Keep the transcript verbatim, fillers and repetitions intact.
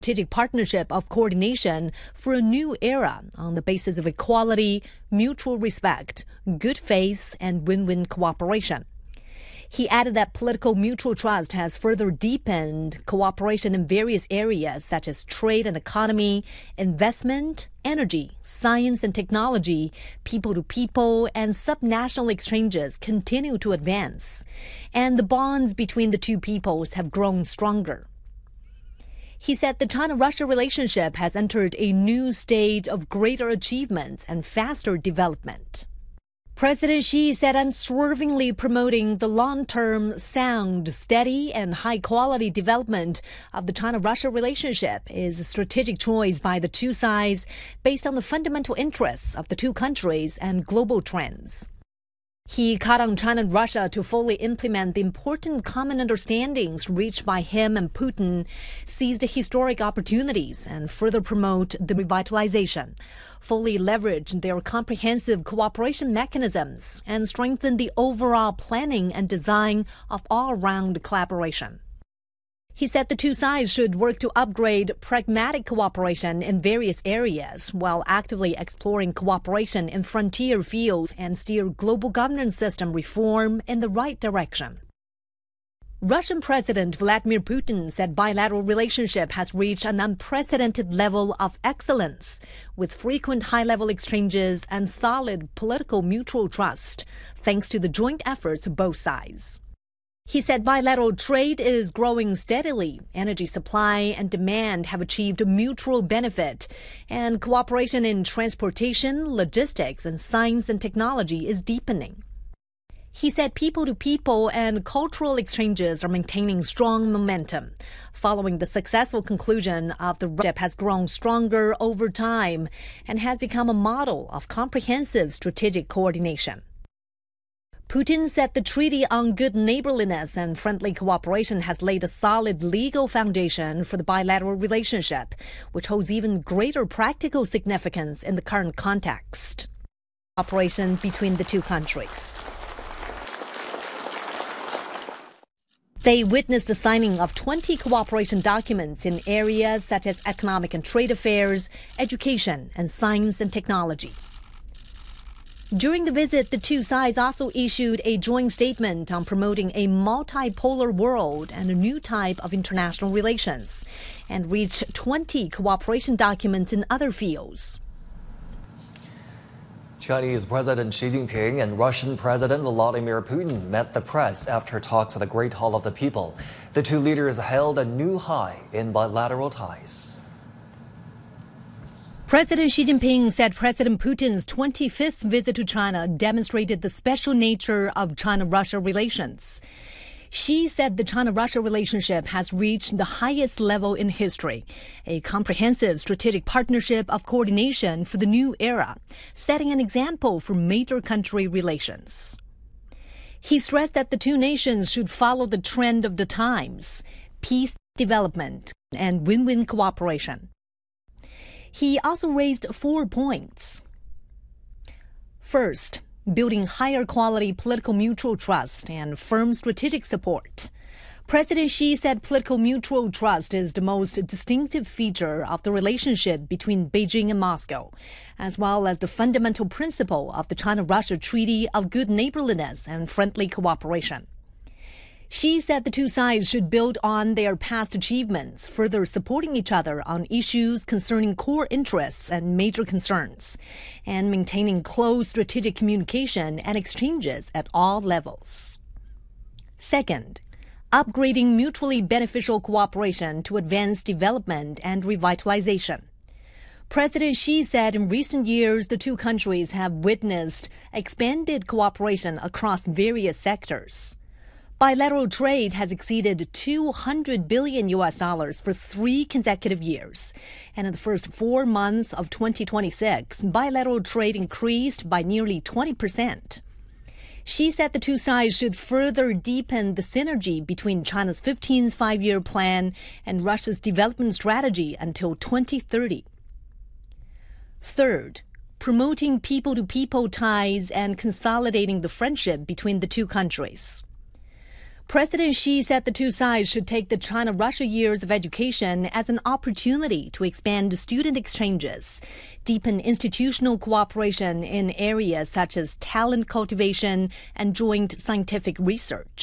strategic partnership of coordination for a new era on the basis of equality, mutual respect, good faith, and win-win cooperation. He added that political mutual trust has further deepened cooperation in various areas such as trade and economy, investment, energy, science and technology, people-to-people, and subnational exchanges continue to advance, and the bonds between the two peoples have grown stronger. He said the China-Russia relationship has entered a new stage of greater achievements and faster development. President Xi said unswervingly promoting the long-term, sound, steady, and high-quality development of the China-Russia relationship is a strategic choice by the two sides based on the fundamental interests of the two countries and global trends. He called on China and Russia to fully implement the important common understandings reached by him and Putin, seize the historic opportunities, and further promote the revitalization, fully leverage their comprehensive cooperation mechanisms, and strengthen the overall planning and design of all-round collaboration. He said the two sides should work to upgrade pragmatic cooperation in various areas while actively exploring cooperation in frontier fields and steer global governance system reform in the right direction. Russian President Vladimir Putin said bilateral relationship has reached an unprecedented level of excellence, with frequent high-level exchanges and solid political mutual trust, thanks to the joint efforts of both sides. He said bilateral trade is growing steadily, energy supply and demand have achieved mutual benefit, and cooperation in transportation, logistics, and science and technology is deepening. He said people-to-people and cultural exchanges are maintaining strong momentum, following the successful conclusion of the relationship has grown stronger over time and has become a model of comprehensive strategic coordination. Putin said the Treaty on Good Neighborliness and Friendly Cooperation has laid a solid legal foundation for the bilateral relationship, which holds even greater practical significance in the current context. Cooperation between the two countries. They witnessed the signing of twenty cooperation documents in areas such as economic and trade affairs, education, and science and technology. During the visit, the two sides also issued a joint statement on promoting a multipolar world and a new type of international relations, and reached twenty cooperation documents in other fields. Chinese President Xi Jinping and Russian President Vladimir Putin met the press after talks at the Great Hall of the People. The two leaders held a new high in bilateral ties. President Xi Jinping said President Putin's twenty-fifth visit to China demonstrated the special nature of China-Russia relations. Xi said the China-Russia relationship has reached the highest level in history, a comprehensive strategic partnership of coordination for the new era, setting an example for major country relations. He stressed that the two nations should follow the trend of the times, peace, development, and win-win cooperation. He also raised four points. First, building higher quality political mutual trust and firm strategic support. President Xi said political mutual trust is the most distinctive feature of the relationship between Beijing and Moscow, as well as the fundamental principle of the China-Russia Treaty of Good Neighborliness and Friendly Cooperation. Xi said the two sides should build on their past achievements, further supporting each other on issues concerning core interests and major concerns, and maintaining close strategic communication and exchanges at all levels. Second, upgrading mutually beneficial cooperation to advance development and revitalization. President Xi said in recent years the two countries have witnessed expanded cooperation across various sectors. Bilateral trade has exceeded two hundred billion U S dollars for three consecutive years. And in the first four months of twenty twenty-six, bilateral trade increased by nearly twenty percent. Xi said the two sides should further deepen the synergy between China's fifteenth Five-Year Plan and Russia's development strategy until twenty thirty. Third, promoting people-to-people ties and consolidating the friendship between the two countries. President Xi said the two sides should take the China-Russia years of education as an opportunity to expand student exchanges, deepen institutional cooperation in areas such as talent cultivation and joint scientific research.